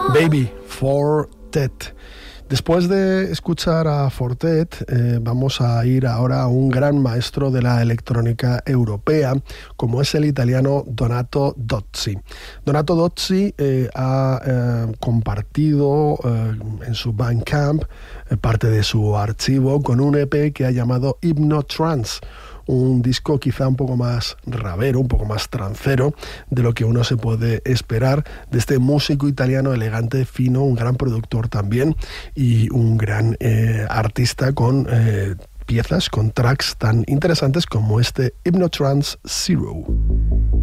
Baby, Fortet. Después de escuchar a Fortet, vamos a ir ahora a un gran maestro de la electrónica europea, como es el italiano Donato Dozzi. Donato Dozzi ha compartido en su Bandcamp parte de su archivo con un EP que ha llamado Hypnotrance, un disco quizá un poco más ravero, un poco más trancero de lo que uno se puede esperar de este músico italiano elegante, fino, un gran productor también y un gran artista con piezas, con tracks tan interesantes como este Hypnotrance Zero.